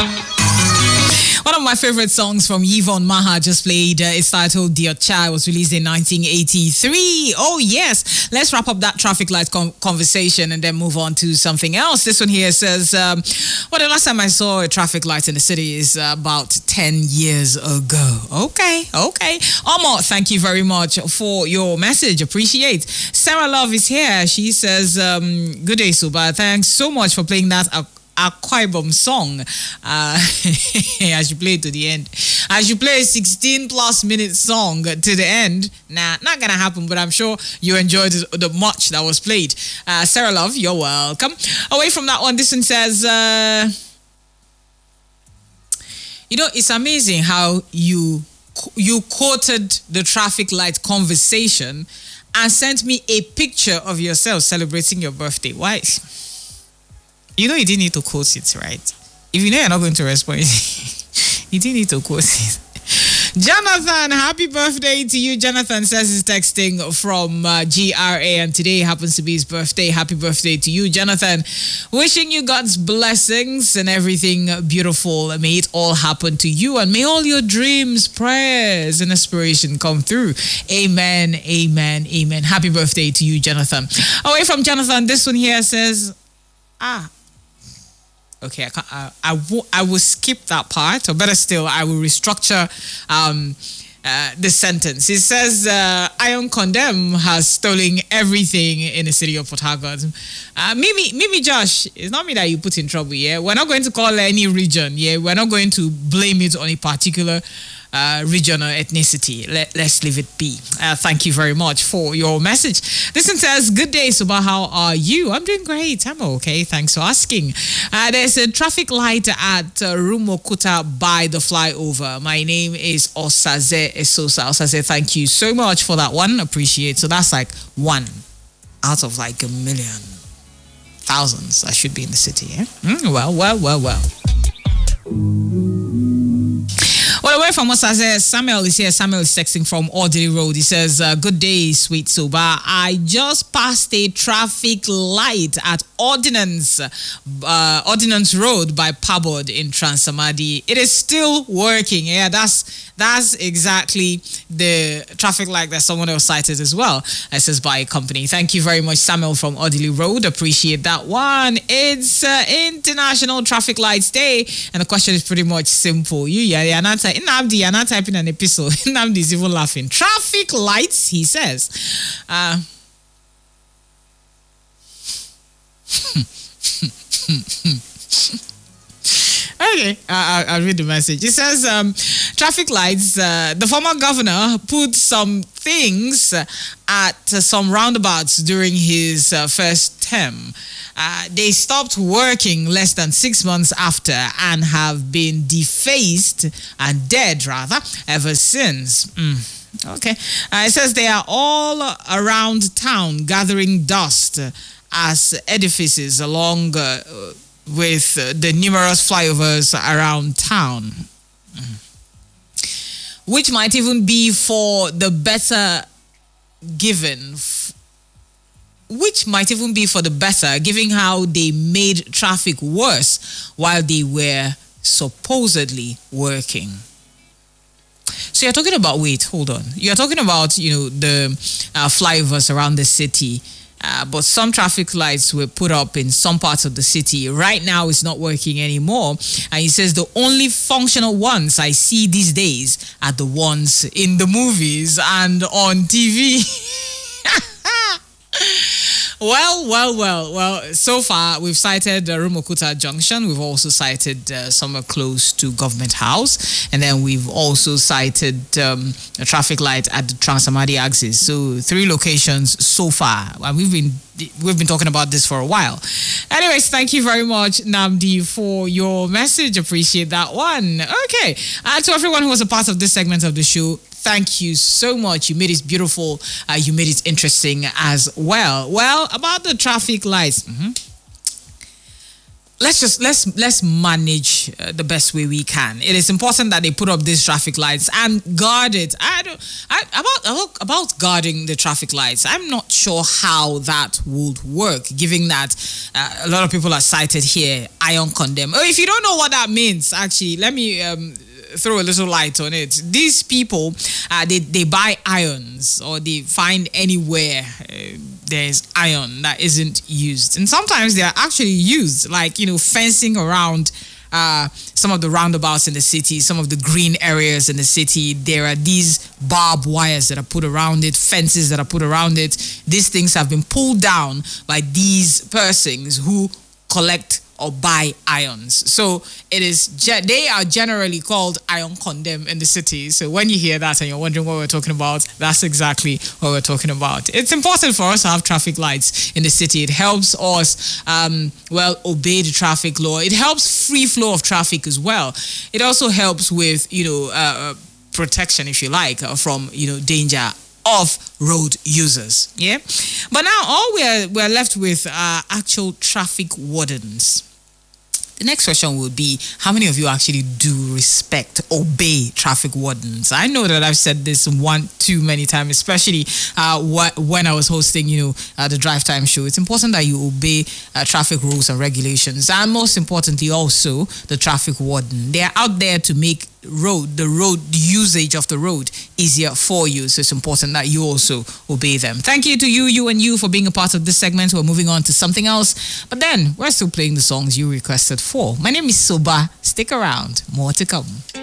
One of my favorite songs from Yvonne Maha just played. It's titled Dear Child. It was released in 1983. Oh, yes. Let's wrap up that traffic light conversation and then move on to something else. This one here says, the last time I saw a traffic light in the city is about 10 years ago. Okay. Omo, thank you very much for your message. Appreciate. Sarah Love is here. She says, good day, Suba. Thanks so much for playing that Akwa Ibom song as you play it to the end. As you play a 16 plus minute song to the end, not gonna happen, but I'm sure you enjoyed the much that was played. Sarah Love, you're welcome. Away from that one, this one says, it's amazing how you quoted the traffic light conversation and sent me a picture of yourself celebrating your birthday. Why? You know you didn't need to quote it, right? If you know you're not going to respond, you didn't need to quote it. Jonathan, happy birthday to you. Jonathan says he's texting from GRA and today happens to be his birthday. Happy birthday to you, Jonathan. Wishing you God's blessings and everything beautiful. May it all happen to you and may all your dreams, prayers and aspiration come through. Amen, amen, amen. Happy birthday to you, Jonathan. Away from Jonathan, this one here says, okay, I will skip that part, or better still, I will restructure the sentence. It says, Iron Condemn has stolen everything in the city of Port Harcourt. Mimi Josh, it's not me that you put in trouble, yeah? We're not going to call any region, yeah? We're not going to blame it on a particular region or ethnicity. Let's leave it be. Thank you very much for your message. This one says, good day, Suba. How are you? I'm doing great. I'm okay. Thanks for asking. There's a traffic light at Rumokuta by the flyover. My name is Osaze Esosa. Osaze, thank you so much for that one. Appreciate. So that's like one out of like a million, thousands that should be in the city. Eh? Well. Well, away from us, Samuel is here. Samuel is texting from Audley Road. He says, good day, sweet Suba. I just passed a traffic light at Ordnance Road by Pabod in Transamadi. It is still working. Yeah, that's exactly the traffic light that someone else cited as well. It says by a company. Thank you very much, Samuel from Audley Road. Appreciate that one. It's International Traffic Lights Day. And the question is pretty much simple. You're not typing an episode. Nnamdi is even laughing. Traffic lights, he says. Okay, I'll read the message. It says, traffic lights, the former governor put some things at some roundabouts during his first term. They stopped working less than 6 months after and have been defaced and dead, rather, ever since. Okay. It says they are all around town gathering dust as edifices along with the numerous flyovers around town, which might even be for the better given. Which might even be for the better, given how they made traffic worse while they were supposedly working. So you're talking about, hold on. You're talking about, the flyovers around the city. But some traffic lights were put up in some parts of the city. Right now, it's not working anymore. And he says the only functional ones I see these days are the ones in the movies and on TV. Well, so far we've cited Rumokuta Junction. We've also cited somewhere close to Government House. And then we've also cited a traffic light at the Transamadi axis. So 3 locations so far. And we've been talking about this for a while. Anyways, thank you very much, Nnamdi, for your message. Appreciate that one. Okay. To everyone who was a part of this segment of the show, thank you so much. You made it beautiful. You made it interesting as well. Well, about the traffic lights. let's manage the best way we can. It is important that they put up these traffic lights and guard it. About guarding the traffic lights, I'm not sure how that would work, given that a lot of people are cited here, iron condemn. Oh, if you don't know what that means, actually, let me throw a little light on it. These people, they buy irons, or they find anywhere there's iron that isn't used, and sometimes they are actually used, like fencing around some of the roundabouts in the city, some of the green areas in the city. There are these barbed wires that are put around it, fences that are put around it. These things have been pulled down by these persons who collect or buy irons. So they are generally called iron condemn in the city. So when you hear that and you're wondering what we're talking about, that's exactly what we're talking about. It's important for us to have traffic lights in the city. It helps us obey the traffic law. It helps free flow of traffic as well. It also helps with protection, if you like, from danger of road users. Yeah, but now all we're left with are actual traffic wardens. The next question would be, how many of you actually do respect, obey traffic wardens? I know that I've said this one too many times, especially when I was hosting, the Drive Time show. It's important that you obey traffic rules and regulations, and most importantly, also the traffic warden. They are out there to make the road usage of the road easier for you. So it's important that you also obey them. Thank you to you for being a part of this segment. We're moving on to something else, but then we're still playing the songs you requested for. My name is Soba. Stick around. More to come.